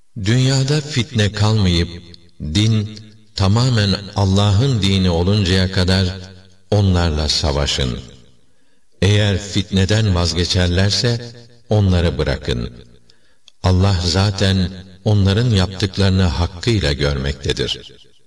Dünyada fitne kalmayıp, din tamamen Allah'ın dini oluncaya kadar onlarla savaşın. Eğer fitneden vazgeçerlerse, onları bırakın. Allah zaten onların yaptıklarını hakkıyla görmektedir.